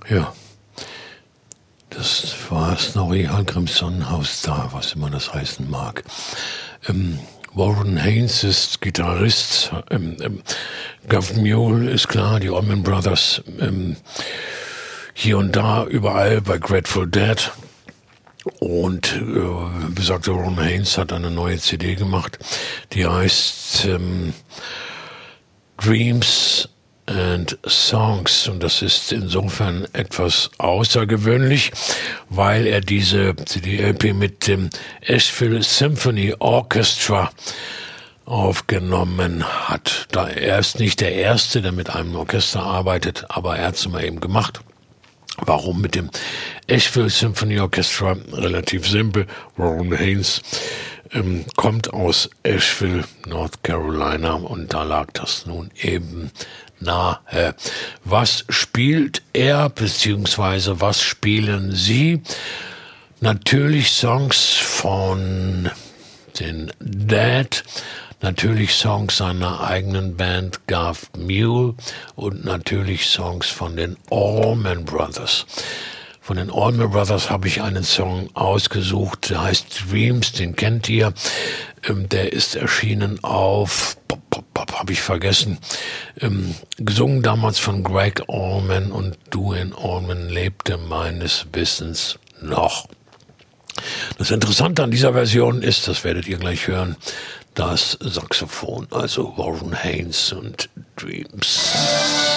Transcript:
Ja, das war Snorri Hallgrims Sonnenhaus da, was immer das heißen mag. Warren Haynes ist Gitarrist, Gav Mule ist klar, die Allman Brothers, hier und da, überall bei Grateful Dead. Und besagter Warren Haynes hat eine neue CD gemacht, die heißt Dreams and Songs, und das ist insofern etwas außergewöhnlich, weil er diese CD-LP mit dem Asheville Symphony Orchestra aufgenommen hat. Er ist nicht der Erste, der mit einem Orchester arbeitet, aber er hat es mal eben gemacht. Warum mit dem Asheville Symphony Orchestra? Relativ simpel. Warren Haynes kommt aus Asheville, North Carolina, und da lag das nun eben nahe. Was spielt er, beziehungsweise was spielen Sie? Natürlich Songs von den Dead, natürlich Songs seiner eigenen Band Gav Mule und natürlich Songs von den Allman Brothers. Von den Allman Brothers habe ich einen Song ausgesucht, der heißt Dreams, den kennt ihr. Der ist erschienen auf, habe ich vergessen, gesungen damals von Greg Allman, und Duane Allman lebte meines Wissens noch. Das Interessante an dieser Version ist, das werdet ihr gleich hören, das Saxophon, also Warren Haynes und Dreams.